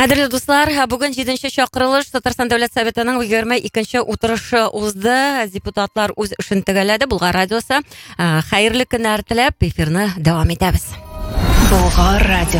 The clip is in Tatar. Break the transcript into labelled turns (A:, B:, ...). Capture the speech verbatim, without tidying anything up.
A: Кадерле дуслар, бүген җиденче чакырылыш Татарстан Дәүләт Советының егерме икенче утырышы узды. Депутатлар үз эшен төгәлләде. Болгар радиосы. Хәерле көннәр теләп, эфирны дәвам итәбез.
B: Болгар радио.